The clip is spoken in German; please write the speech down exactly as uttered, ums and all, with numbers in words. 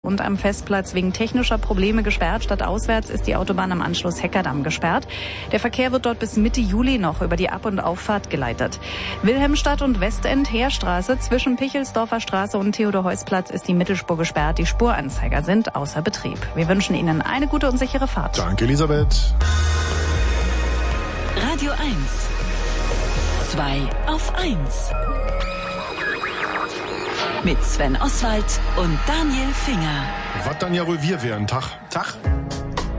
Und am Festplatz wegen technischer Probleme gesperrt. Stadtauswärts ist die Autobahn am Anschluss Heckerdamm gesperrt. Der Verkehr wird dort bis Mitte Juli noch über die Ab- und Auffahrt geleitet. Wilhelmstadt und Westend Heerstraße zwischen Pichelsdorfer Straße und Theodor-Heuss-Platz ist die Mittelspur gesperrt. Die Spuranzeiger sind außer Betrieb. Wir wünschen Ihnen eine gute und sichere Fahrt. Danke, Elisabeth. Radio eins. zwei auf eins. Mit Sven Oswald und Daniel Finger. Was dann ja wohl wir wären, Tag. Tag.